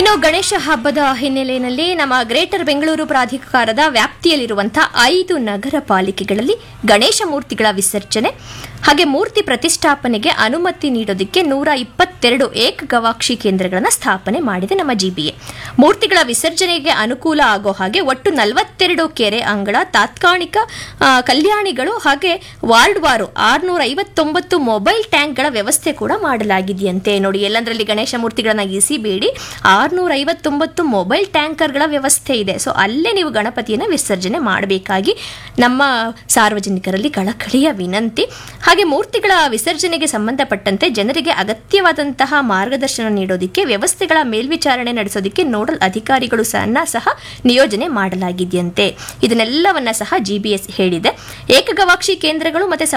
ಇನ್ನು ಗಣೇಶ ಹಬ್ಬದ ಹಿನ್ನೆಲೆಯಲ್ಲಿ ನಮ್ಮ ಗ್ರೇಟರ್ ಬೆಂಗಳೂರು ಪ್ರಾಧಿಕಾರದ ವ್ಯಾಪ್ತಿಯಲ್ಲಿರುವಂತಹ 5 ನಗರ ಪಾಲಿಕೆಗಳಲ್ಲಿ ಗಣೇಶ ಮೂರ್ತಿಗಳ ವಿಸರ್ಜನೆ ಹಾಗೆ ಮೂರ್ತಿ ಪ್ರತಿಷ್ಠಾಪನೆಗೆ ಅನುಮತಿ ನೀಡೋದಕ್ಕೆ 122 ಏಕಗವಾಕ್ಷಿ ಕೇಂದ್ರಗಳನ್ನು ಸ್ಥಾಪನೆ ಮಾಡಿದೆ ನಮ್ಮ ಜಿಬಿಎ. ಮೂರ್ತಿಗಳ ವಿಸರ್ಜನೆಗೆ ಅನುಕೂಲ ಆಗೋ ಹಾಗೆ ಒಟ್ಟು 42 ಕೆರೆ ಅಂಗಳ ತಾತ್ಕಾಲಿಕ ಕಲ್ಯಾಣಿಗಳು ಹಾಗೆ ವಾರ್ಡ್ವಾರು 659 ಮೊಬೈಲ್ ಟ್ಯಾಂಕ್ಗಳ ವ್ಯವಸ್ಥೆ ಕೂಡ ಮಾಡಲಾಗಿದೆಯಂತೆ. ನೋಡಿ, ಎಲ್ಲಂದ್ರಲ್ಲಿ ಗಣೇಶ ಮೂರ್ತಿಗಳನ್ನ ಇಸಿಬೇಡಿ, 659 ಮೊಬೈಲ್ ಟ್ಯಾಂಕರ್ಗಳ ವ್ಯವಸ್ಥೆ ಇದೆ. ಸೊ ಅಲ್ಲೇ ನೀವು ಗಣಪತಿಯನ್ನು ವಿಸರ್ಜನೆ ಮಾಡಬೇಕಾಗಿ ನಮ್ಮ ಸಾರ್ವಜನಿಕರಲ್ಲಿ ಕಳಕಳಿಯ ವಿನಂತಿ. ಹಾಗೆ ಮೂರ್ತಿಗಳ ವಿಸರ್ಜನೆಗೆ ಸಂಬಂಧಪಟ್ಟಂತೆ ಜನರಿಗೆ ಅಗತ್ಯವಾದಂತಹ ಮಾರ್ಗದರ್ಶನ ನೀಡೋದಕ್ಕೆ ವ್ಯವಸ್ಥೆಗಳ ಮೇಲ್ವಿಚಾರಣೆ ನಡೆಸೋದಕ್ಕೆ ನೋಡಲ್ ಅಧಿಕಾರಿಗಳು ಸಹ ನಿಯೋಜನೆ ಮಾಡಲಾಗಿದೆಯಂತೆ. ಇದನ್ನೆಲ್ಲವನ್ನ ಸಹ ಜಿಬಿಎಸ್ ಹೇಳಿದೆ. ಏಕಗವಾಕ್ಷಿ ಕೇಂದ್ರಗಳು ಮತ್ತೆ